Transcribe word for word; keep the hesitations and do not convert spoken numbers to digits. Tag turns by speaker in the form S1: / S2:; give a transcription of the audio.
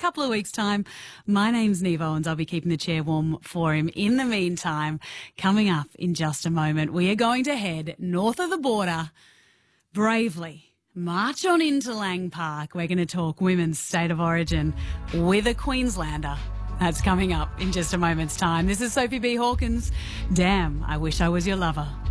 S1: couple of weeks' time. My name's Neve Owens. I'll be keeping the chair warm for him. In the meantime, coming up in just a moment, we are going to head north of the border bravely. March on into Lang Park. We're going to talk women's state of origin with a Queenslander. That's coming up in just a moment's time. This is Sophie B. Hawkins. Damn, I wish I was your lover.